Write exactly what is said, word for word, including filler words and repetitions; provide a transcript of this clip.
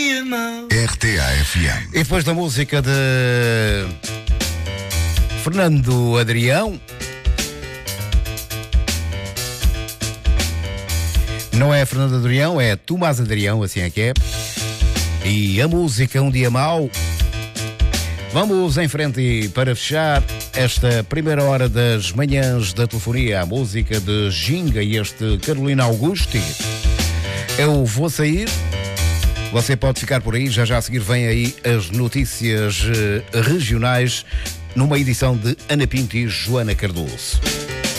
R T A F M. E depois da música de Fernando Adrião, não é Fernando Adrião, é Tomás Adrião, assim é que é. E a música Um Dia Mau. Vamos em frente e para fechar esta primeira hora das manhãs da telefonia, a música de Ginga e este Carolina Augusti. Eu vou sair. Você pode ficar por aí, já já a seguir vem aí as notícias regionais numa edição de Ana Pinto e Joana Cardoso.